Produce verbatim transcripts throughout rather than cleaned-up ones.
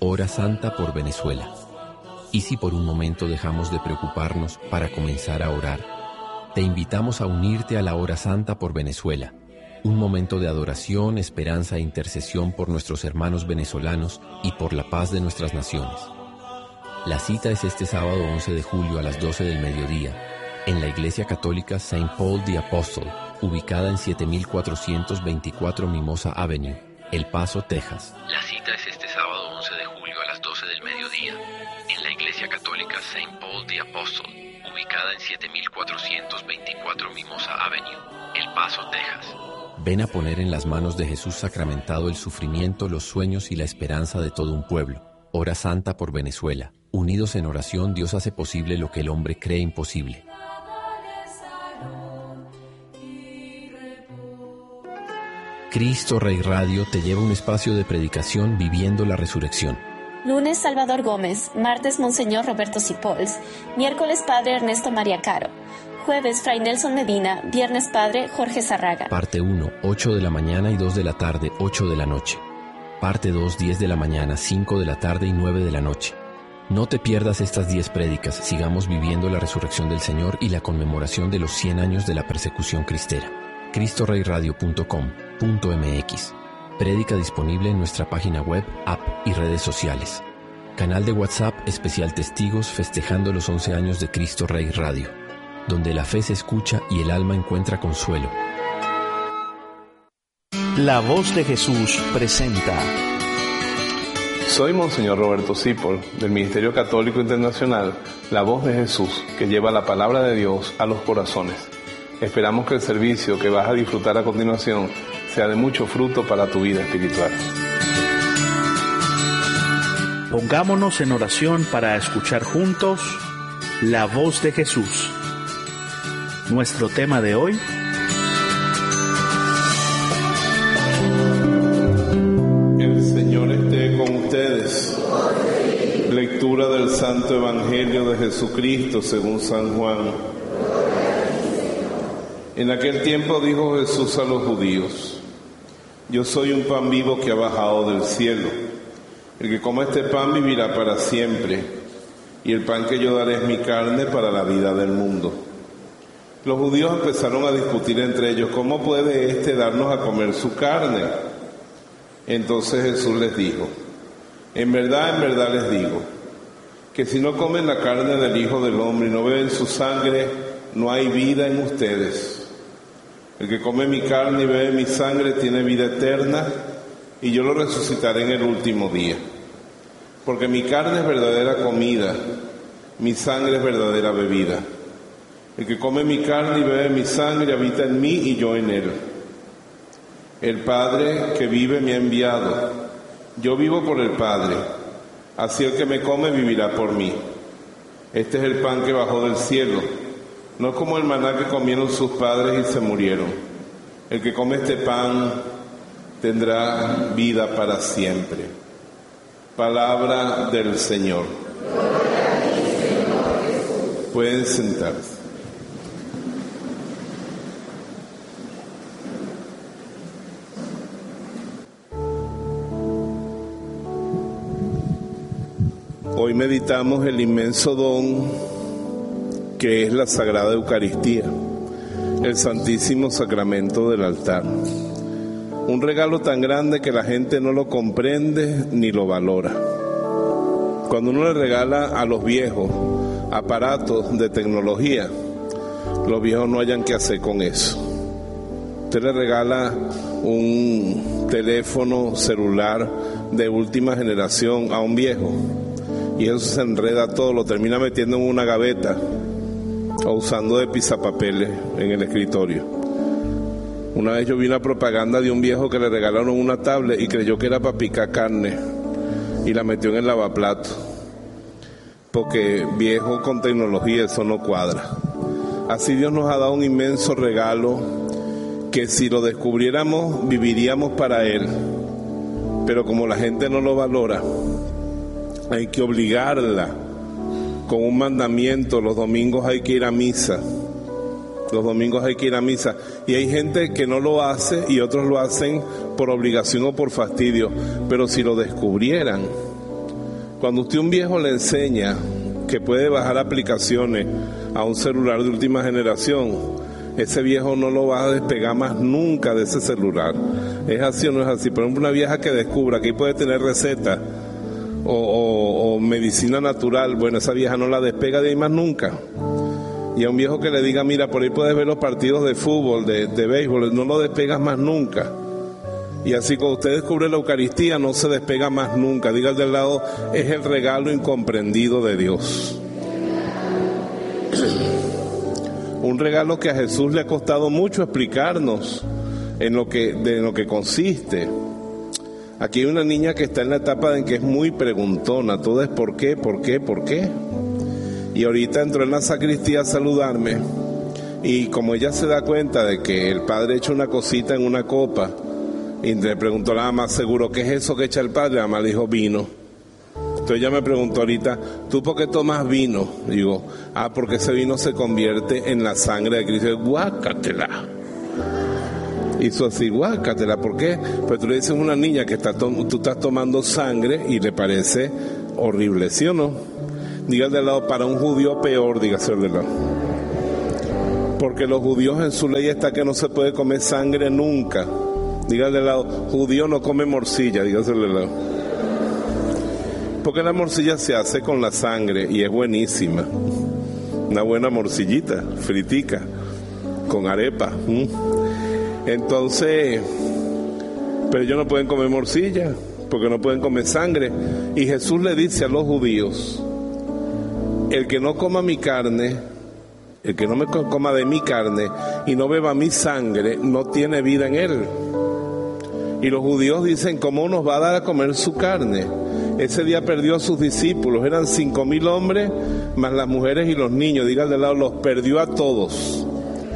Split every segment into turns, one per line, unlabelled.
Hora Santa por Venezuela. ¿Y si por un momento dejamos de preocuparnos para comenzar a orar? Te invitamos a unirte a la Hora Santa por Venezuela, un momento de adoración, esperanza e intercesión por nuestros hermanos venezolanos y por la paz de nuestras naciones. La cita es este sábado once de julio a las doce del mediodía, en la Iglesia Católica Saint Paul the Apostle, ubicada en siete mil cuatrocientos veinticuatro Mimosa Avenue, El Paso, Texas. La cita es este sábado once de julio a las doce del mediodía, en la Iglesia Católica Saint Paul the Apostle, ubicada en siete mil cuatrocientos veinticuatro Mimosa Avenue, El Paso, Texas. Ven a poner en las manos de Jesús sacramentado el sufrimiento, los sueños y la esperanza de todo un pueblo. Hora Santa por Venezuela. Unidos en oración, Dios hace posible lo que el hombre cree imposible. Cristo Rey Radio te lleva a un espacio de predicación viviendo la resurrección.
Lunes, Salvador Gómez. Martes, Monseñor Roberto Sipols. Miércoles, Padre Ernesto María Caro. Jueves, Fray Nelson Medina. Viernes, Padre Jorge Zarraga.
Parte uno, ocho de la mañana y dos de la tarde, ocho de la noche. Parte dos, diez de la mañana, cinco de la tarde y nueve de la noche. No te pierdas estas diez prédicas. Sigamos viviendo la resurrección del Señor y la conmemoración de los cien años de la persecución cristera. cristo rey radio punto com punto m x. Prédica disponible en nuestra página web, app y redes sociales. Canal de WhatsApp especial Testigos festejando los once años de Cristo Rey Radio, donde la fe se escucha y el alma encuentra consuelo.
La Voz de Jesús presenta.
Soy Monseñor Roberto Sipol, del Ministerio Católico Internacional, La Voz de Jesús, que lleva la palabra de Dios a los corazones. Esperamos que el servicio que vas a disfrutar a continuación sea de mucho fruto para tu vida espiritual.
Pongámonos en oración para escuchar juntos La Voz de Jesús. Nuestro tema de hoy:
El Señor esté con ustedes. Lectura del Santo Evangelio de Jesucristo según San Juan. En aquel tiempo dijo Jesús a los judíos: Yo soy un pan vivo que ha bajado del cielo. El que coma este pan vivirá para siempre, y el pan que yo daré es mi carne para la vida del mundo. Los judíos empezaron a discutir entre ellos: ¿Cómo puede éste darnos a comer su carne? Entonces Jesús les dijo: En verdad, en verdad les digo, que si no comen la carne del Hijo del Hombre y no beben su sangre, no hay vida en ustedes. El que come mi carne y bebe mi sangre tiene vida eterna, y yo lo resucitaré en el último día. Porque mi carne es verdadera comida, mi sangre es verdadera bebida. El que come mi carne y bebe mi sangre habita en mí y yo en él. El Padre que vive me ha enviado. Yo vivo por el Padre. Así el que me come vivirá por mí. Este es el pan que bajó del cielo. No es como el maná que comieron sus padres y se murieron. El que come este pan tendrá vida para siempre. Palabra del Señor. Pueden sentarse. Hoy meditamos el inmenso don que es la Sagrada Eucaristía, el Santísimo Sacramento del altar. Un regalo tan grande que la gente no lo comprende ni lo valora. Cuando uno le regala a los viejos aparatos de tecnología, los viejos no hayan qué hacer con eso. Usted le regala un teléfono celular de última generación a un viejo y eso se enreda todo, lo termina metiendo en una gaveta o usando de pisapapeles en el escritorio. Una vez yo vi una propaganda de un viejo que le regalaron una tablet y creyó que era para picar carne y la metió en el lavaplato, porque viejo con tecnología eso no cuadra. Así Dios nos ha dado un inmenso regalo que si lo descubriéramos viviríamos para Él, pero como la gente no lo valora, hay que obligarla con un mandamiento. Los domingos hay que ir a misa. Los domingos hay que ir a misa. Y hay gente que no lo hace y otros lo hacen por obligación o por fastidio. Pero si lo descubrieran, Cuando usted a un viejo le enseña que puede bajar aplicaciones a un celular de última generación, ese viejo no lo va a despegar más nunca de ese celular. ¿Es así o no es así? Por ejemplo, una vieja que descubra que ahí puede tener receta o, o, o medicina natural, bueno, esa vieja no la despega de ahí más nunca. Y a un viejo que le diga, mira, por ahí puedes ver los partidos de fútbol, de, de béisbol, no lo despegas más nunca. Y así cuando usted descubre la Eucaristía, no se despega más nunca. Diga al del lado, es el regalo incomprendido de Dios. Un regalo que a Jesús le ha costado mucho explicarnos en lo que, de lo que consiste. Aquí hay una niña que está en la etapa en que es muy preguntona, todo es por qué, por qué, por qué. Y ahorita entró en la sacristía a saludarme, y como ella se da cuenta de que el padre echa una cosita en una copa, y le preguntó a la mamá, ¿seguro qué es eso que echa el padre? La mamá le dijo, vino. Entonces ella me preguntó ahorita, ¿tú por qué tomas vino? Digo, ah, porque ese vino se convierte en la sangre de Cristo. Guácatela. Hizo así, guácatela. ¿Por qué? Pues tú le dices a una niña que está to- tú estás tomando sangre y le parece horrible, ¿sí o no? Diga de lado, para un judío peor, dígase de lado. Porque los judíos en su ley está que no se puede comer sangre nunca. Diga de lado, judío no come morcilla, dígase de lado. Porque la morcilla se hace con la sangre y es buenísima. Una buena morcillita, fritica, con arepa. ¿Mm? Entonces, pero ellos no pueden comer morcilla, porque no pueden comer sangre. Y Jesús le dice a los judíos, el que no coma mi carne, el que no me coma de mi carne y no beba mi sangre, no tiene vida en él. Y los judíos dicen, ¿cómo nos va a dar a comer su carne? Ese día perdió a sus discípulos, eran cinco mil hombres, más las mujeres y los niños, digan de lado, los perdió a todos.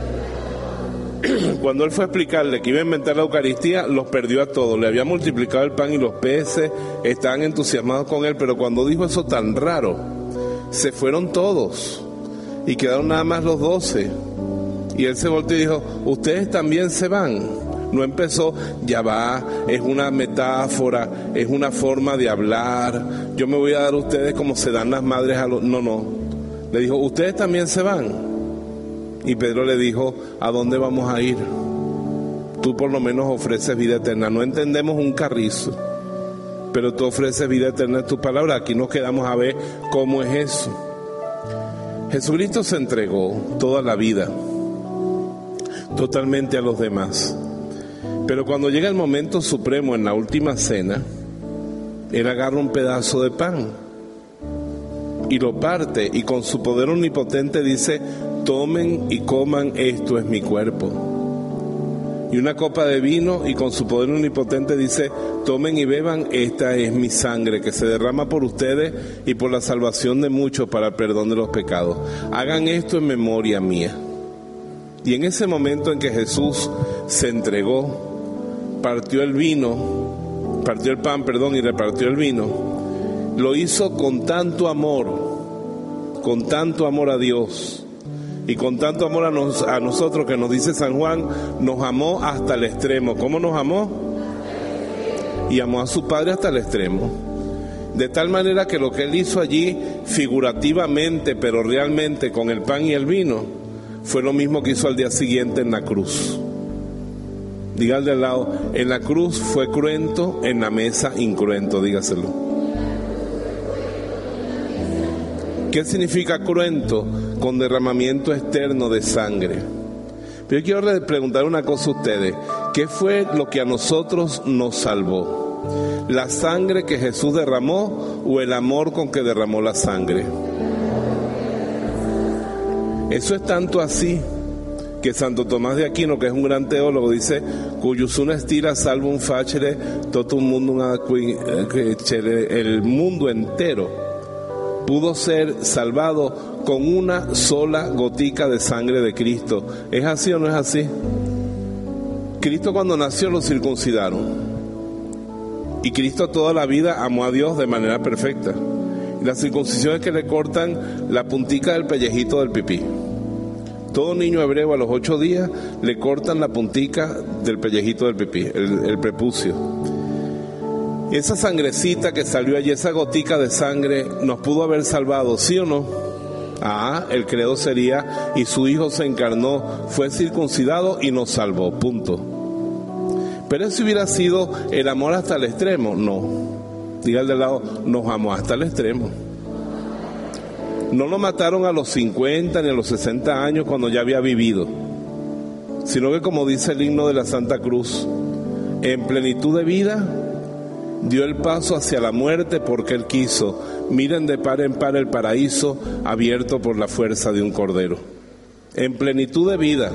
Cuando él fue a explicarle que iba a inventar la Eucaristía, los perdió a todos. Le había multiplicado el pan y los peces, estaban entusiasmados con él, pero cuando dijo eso tan raro, se fueron todos y quedaron nada más los doce. Y él se volteó y dijo, ustedes también se van. No empezó, ya va, es una metáfora, es una forma de hablar, yo me voy a dar a ustedes como se dan las madres a los... No, no. Le dijo, ustedes también se van. Y Pedro le dijo, ¿a dónde vamos a ir? Tú por lo menos ofreces vida eterna. No entendemos un carrizo, pero tú ofreces vida eterna en tu palabra. Aquí nos quedamos a ver cómo es eso. Jesucristo se entregó toda la vida, totalmente a los demás. Pero cuando llega el momento supremo en la última cena, él agarra un pedazo de pan y lo parte y con su poder omnipotente dice, tomen y coman, esto es mi cuerpo. Y una copa de vino y con su poder omnipotente dice, tomen y beban, esta es mi sangre que se derrama por ustedes y por la salvación de muchos para el perdón de los pecados. Hagan esto en memoria mía. Y en ese momento en que Jesús se entregó, partió el vino, partió el pan, perdón, y repartió el vino, lo hizo con tanto amor, con tanto amor a Dios y con tanto amor a, nos, a nosotros, que nos dice San Juan, nos amó hasta el extremo. ¿Cómo nos amó? Y amó a su Padre hasta el extremo. De tal manera que lo que él hizo allí, figurativamente, pero realmente con el pan y el vino, fue lo mismo que hizo al día siguiente en la cruz. Diga al de al lado, en la cruz fue cruento, en la mesa incruento, dígaselo. ¿Qué significa cruento? Con derramamiento externo de sangre. Pero yo quiero preguntar una cosa a ustedes, ¿qué fue lo que a nosotros nos salvó? ¿La sangre que Jesús derramó o el amor con que derramó la sangre? Eso es tanto así que Santo Tomás de Aquino, que es un gran teólogo, dice, cuyus una estira salvo un facere, todo un mundo, una, el mundo entero pudo ser salvado con una sola gotica de sangre de Cristo. ¿Es así o no es así? Cristo cuando nació lo circuncidaron, y Cristo toda la vida amó a Dios de manera perfecta. Y la circuncisión es que le cortan la puntica del pellejito del pipí. Todo niño hebreo a los ocho días le cortan la puntica del pellejito del pipí, el, el prepucio. Esa sangrecita que salió allí, esa gotica de sangre, ¿nos pudo haber salvado, sí o no? Ah, el credo sería, y su Hijo se encarnó, fue circuncidado y nos salvó, punto. Pero eso hubiera sido el amor hasta el extremo. No, diga al de lado, nos amó hasta el extremo. No lo mataron a los cincuenta ni a los sesenta años cuando ya había vivido, sino que, como dice el himno de la Santa Cruz, en plenitud de vida dio el paso hacia la muerte porque Él quiso. Miren de par en par el paraíso abierto por la fuerza de un cordero. En plenitud de vida,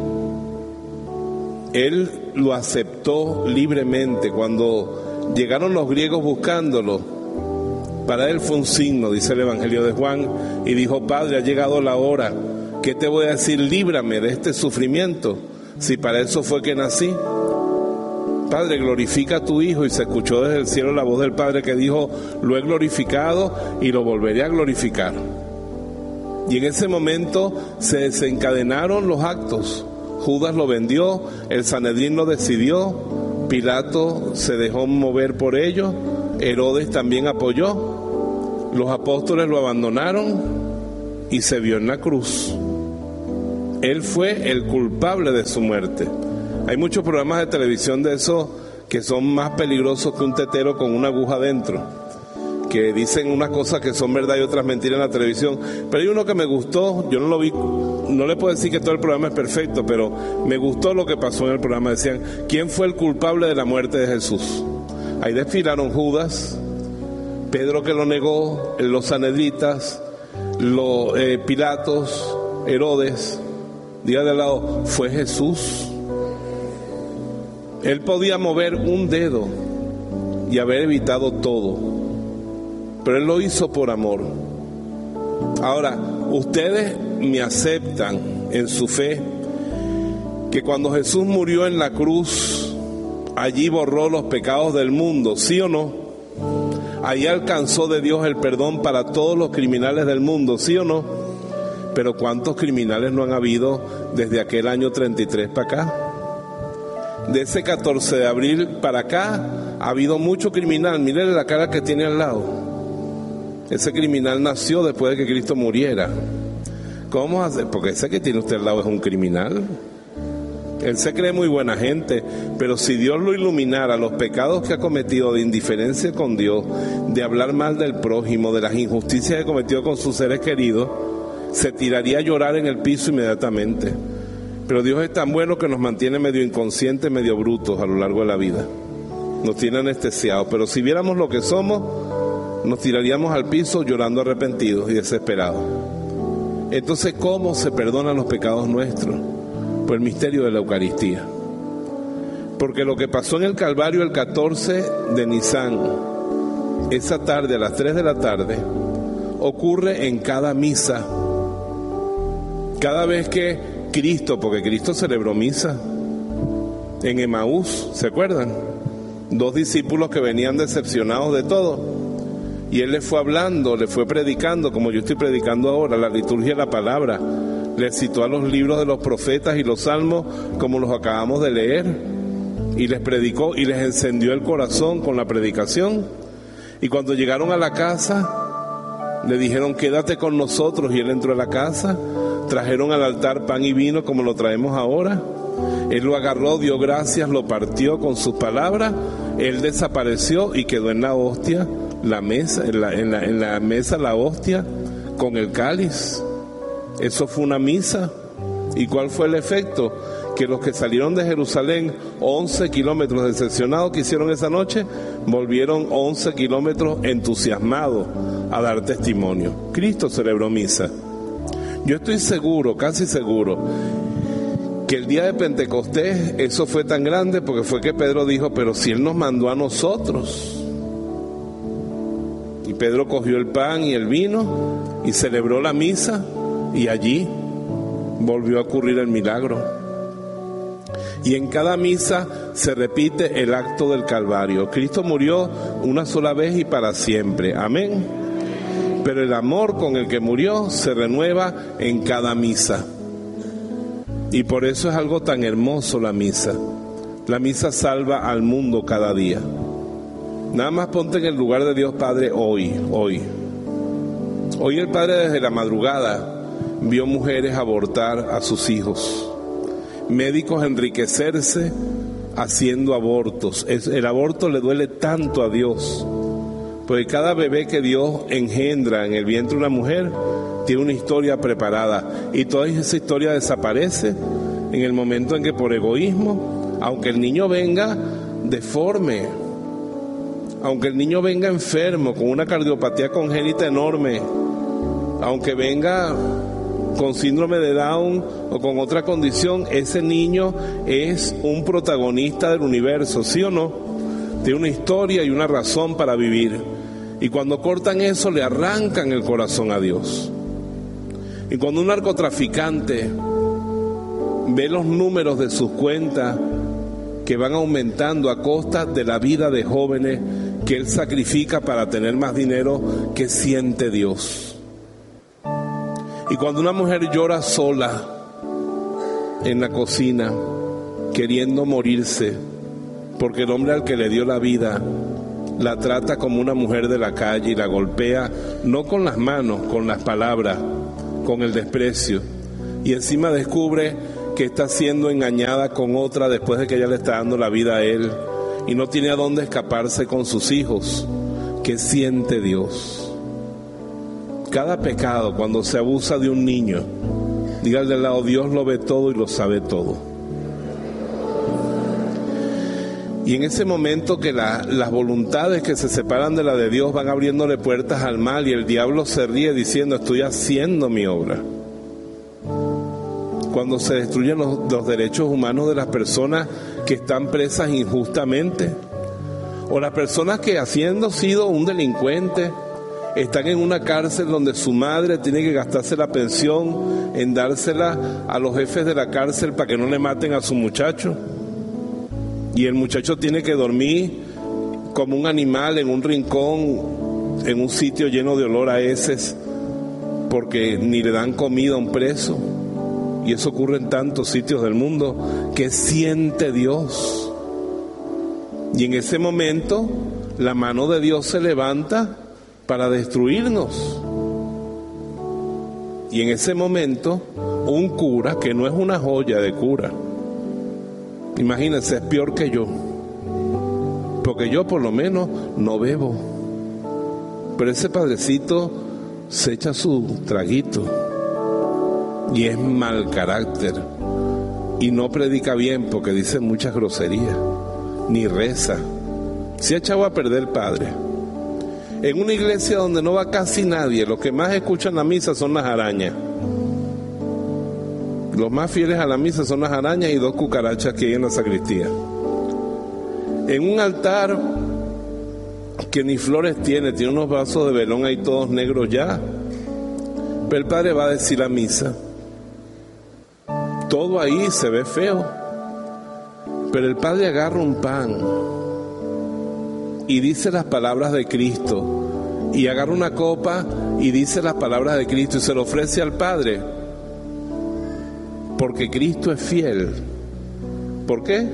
Él lo aceptó libremente. Cuando llegaron los griegos buscándolo, para Él fue un signo, dice el Evangelio de Juan, y dijo: Padre, ha llegado la hora. ¿Qué te voy a decir? Líbrame de este sufrimiento, si para eso fue que nací. Padre, glorifica a tu Hijo. Y se escuchó desde el cielo la voz del Padre que dijo: lo he glorificado y lo volveré a glorificar. Y en ese momento se desencadenaron los actos. Judas lo vendió, el Sanedrín lo decidió, Pilato se dejó mover por ello, Herodes también apoyó, los apóstoles lo abandonaron y se vio en la cruz. Él fue el culpable de su muerte. Hay muchos programas de televisión de esos que son más peligrosos que un tetero con una aguja dentro, que dicen unas cosas que son verdad y otras mentiras en la televisión. Pero hay uno que me gustó, yo no lo vi, no le puedo decir que todo el programa es perfecto, pero me gustó lo que pasó en el programa. Decían: ¿quién fue el culpable de la muerte de Jesús? Ahí desfilaron Judas, Pedro que lo negó, los sanedritas, los eh, Pilatos, Herodes. Diga de al lado: fue Jesús. Él podía mover un dedo y haber evitado todo, pero Él lo hizo por amor. Ahora, ustedes me aceptan en su fe que cuando Jesús murió en la cruz, allí borró los pecados del mundo, ¿sí o no? Allí alcanzó de Dios el perdón para todos los criminales del mundo, ¿sí o no? Pero ¿cuántos criminales no han habido desde aquel año treinta y tres para acá? De ese catorce de abril para acá ha habido mucho criminal. Mírenle la cara que tiene al lado. Ese criminal nació después de que Cristo muriera. ¿Cómo hacer? Porque ese que tiene usted al lado es un criminal. Él se cree muy buena gente, pero si Dios lo iluminara, los pecados que ha cometido de indiferencia con Dios, de hablar mal del prójimo, de las injusticias que ha cometido con sus seres queridos, se tiraría a llorar en el piso inmediatamente. Pero Dios es tan bueno que nos mantiene medio inconscientes, medio brutos a lo largo de la vida. Nos tiene anestesiados. Pero si viéramos lo que somos, nos tiraríamos al piso llorando arrepentidos y desesperados. Entonces, ¿cómo se perdonan los pecados nuestros? Por el misterio de la Eucaristía. Porque lo que pasó en el Calvario el catorce de Nisan, esa tarde a las tres de la tarde, ocurre en cada misa. Cada vez que Cristo, porque Cristo celebró misa en Emaús, ¿se acuerdan? Dos discípulos que venían decepcionados de todo, y Él les fue hablando, les fue predicando, como yo estoy predicando ahora, la liturgia de la palabra. Les citó a los libros de los profetas y los salmos, como los acabamos de leer, y les predicó y les encendió el corazón con la predicación. Y cuando llegaron a la casa, le dijeron: quédate con nosotros, y Él entró a la casa. Trajeron al altar pan y vino como lo traemos ahora. Él lo agarró, dio gracias, lo partió con sus palabras. Él desapareció y quedó en la hostia, la mesa, en la, en la, en la mesa la hostia con el cáliz. Eso fue una misa. ¿Y cuál fue el efecto? Que los que salieron de Jerusalén, once kilómetros decepcionados que hicieron esa noche, volvieron once kilómetros entusiasmados a dar testimonio. Cristo celebró misa. Yo estoy seguro, casi seguro, que el día de Pentecostés eso fue tan grande porque fue que Pedro dijo: pero si Él nos mandó a nosotros. Y Pedro cogió el pan y el vino y celebró la misa, y allí volvió a ocurrir el milagro. Y en cada misa se repite el acto del Calvario. Cristo murió una sola vez y para siempre. Amén. Pero el amor con el que murió se renueva en cada misa. Y por eso es algo tan hermoso la misa. La misa salva al mundo cada día. Nada más ponte en el lugar de Dios Padre hoy, hoy. Hoy el Padre desde la madrugada vio mujeres abortar a sus hijos, médicos enriquecerse haciendo abortos. Es, el aborto le duele tanto a Dios, porque cada bebé que Dios engendra en el vientre de una mujer tiene una historia preparada, y toda esa historia desaparece en el momento en que por egoísmo, aunque el niño venga deforme, aunque el niño venga enfermo, con una cardiopatía congénita enorme, aunque venga con síndrome de Down o con otra condición, ese niño es un protagonista del universo, ¿sí o no? Tiene una historia y una razón para vivir. Y cuando cortan eso, le arrancan el corazón a Dios. Y cuando un narcotraficante ve los números de sus cuentas que van aumentando a costa de la vida de jóvenes que él sacrifica para tener más dinero, ¿qué siente Dios? Y cuando una mujer llora sola en la cocina, queriendo morirse, porque el hombre al que le dio la vida la trata como una mujer de la calle y la golpea, no con las manos, con las palabras, con el desprecio, y encima descubre que está siendo engañada con otra después de que ella le está dando la vida a él, y no tiene a dónde escaparse con sus hijos, ¿qué siente Dios? Cada pecado, cuando se abusa de un niño, diga al de lado, Dios lo ve todo y lo sabe todo. Y en ese momento que la, las voluntades que se separan de la de Dios van abriéndole puertas al mal, y el diablo se ríe diciendo, estoy haciendo mi obra. Cuando se destruyen los, los derechos humanos de las personas que están presas injustamente, o las personas que, habiendo sido un delincuente, están en una cárcel donde su madre tiene que gastarse la pensión en dársela a los jefes de la cárcel para que no le maten a su muchacho, y el muchacho tiene que dormir como un animal en un rincón, en un sitio lleno de olor a heces, porque ni le dan comida a un preso. Y eso ocurre en tantos sitios del mundo. ¿Qué siente Dios? Y en ese momento la mano de Dios se levanta para destruirnos. Y en ese momento un cura, que no es una joya de cura, imagínense, es peor que yo, porque yo por lo menos no bebo, pero ese padrecito se echa su traguito y es mal carácter y no predica bien porque dice muchas groserías, ni reza, se ha echado a perder el padre. En una iglesia donde no va casi nadie, los que más escuchan la misa son las arañas. Los más fieles a la misa son las arañas y dos cucarachas que hay en la sacristía. En un altar que ni flores tiene, tiene unos vasos de velón ahí todos negros ya, pero el padre va a decir la misa. Todo ahí se ve feo, pero el padre agarra un pan y dice las palabras de Cristo, y agarra una copa y dice las palabras de Cristo y se lo ofrece al Padre, porque Cristo es fiel. ¿Por qué?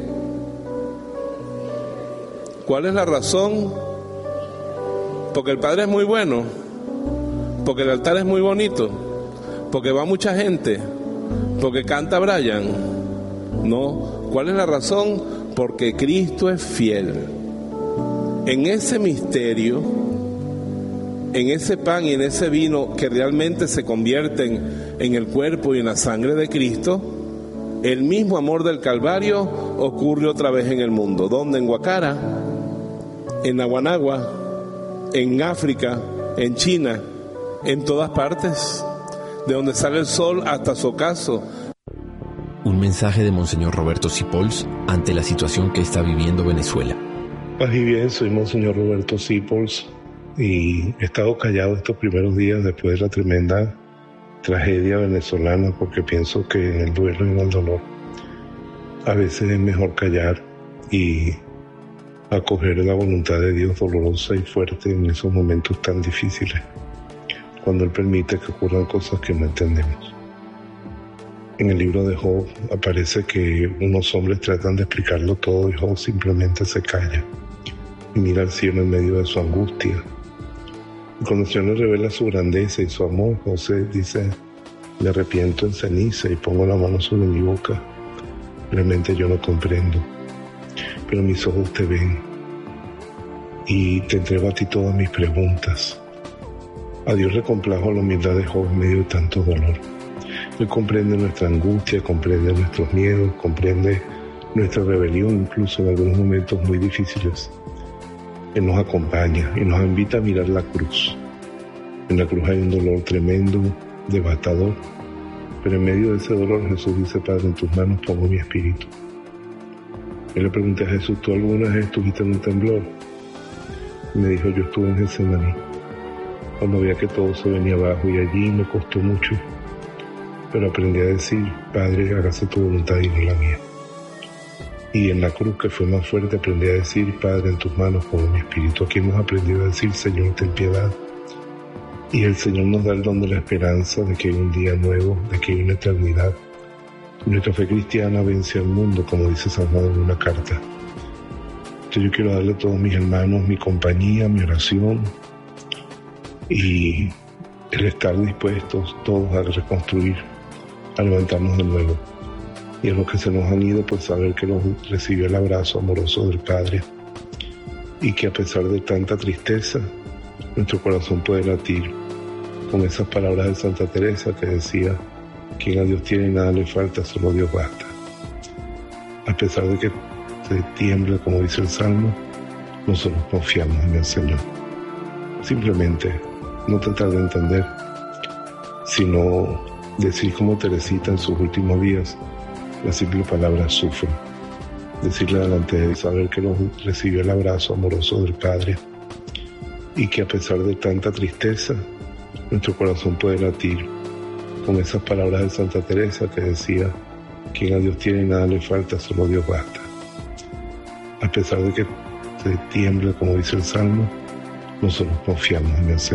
¿Cuál es la razón? Porque el Padre es muy bueno, porque el altar es muy bonito, porque va mucha gente, porque canta Brian. No, ¿cuál es la razón? Porque Cristo es fiel. En ese misterio, en ese pan y en ese vino que realmente se convierten en el cuerpo y en la sangre de Cristo, el mismo amor del Calvario ocurre otra vez en el mundo. ¿Dónde? En Guacara, en Naguanagua, en África, en China, en todas partes, de donde sale el sol hasta su ocaso.
Un mensaje de Monseñor Roberto Sipols ante la situación que está viviendo Venezuela.
Paz y bien, soy Monseñor Roberto Sipols y he estado callado estos primeros días después de la tremenda tragedia venezolana, porque pienso que en el duelo y en el dolor a veces es mejor callar y acoger la voluntad de Dios dolorosa y fuerte en esos momentos tan difíciles, cuando Él permite que ocurran cosas que no entendemos. En el libro de Job aparece que unos hombres tratan de explicarlo todo y Job simplemente se calla y mira al cielo en medio de su angustia. Y cuando el Señor le revela su grandeza y su amor, José dice: me arrepiento en ceniza y pongo la mano sobre mi boca. Realmente yo no comprendo, pero mis ojos te ven y te entrego a ti todas mis preguntas. A Dios le complajo la humildad de Job en medio de tanto dolor. Él comprende nuestra angustia, comprende nuestros miedos, comprende nuestra rebelión, incluso en algunos momentos muy difíciles. Él nos acompaña y nos invita a mirar la cruz. En la cruz hay un dolor tremendo, devastador, pero en medio de ese dolor Jesús dice: Padre, en tus manos pongo mi espíritu. Yo le pregunté a Jesús: ¿tú alguna vez estuviste en un temblor? Y me dijo: yo estuve en Getsemaní, cuando veía que todo se venía abajo, y allí me costó mucho, pero aprendí a decir: Padre, hágase tu voluntad y no la mía. Y en la cruz, que fue más fuerte, aprendí a decir: Padre, en tus manos pongo mi espíritu. Aquí hemos aprendido a decir: Señor, ten piedad. Y el Señor nos da el don de la esperanza, de que hay un día nuevo, de que hay una eternidad. Nuestra fe cristiana vence al mundo, como dice San Juan en una carta. Entonces yo quiero darle a todos mis hermanos mi compañía, mi oración y el estar dispuestos todos a reconstruir, a levantarnos de nuevo. Y a los que se nos han ido, pues saber que los recibió el abrazo amoroso del Padre y que a pesar de tanta tristeza, nuestro corazón puede latir con esas palabras de Santa Teresa que decía: quien a Dios tiene nada le falta, solo Dios basta. A pesar de que se tiembla, como dice el Salmo, nosotros confiamos en el Señor. Simplemente no tratar de entender, sino decir como Teresita en sus últimos días, la simple palabra sufro. Decirle delante de él, saber que nos recibió el abrazo amoroso del Padre y que a pesar de tanta tristeza, nuestro corazón puede latir con esas palabras de Santa Teresa que decía: quien a Dios tiene nada le falta, solo Dios basta. A pesar de que se tiembla, como dice el Salmo, nosotros confiamos en el Señor.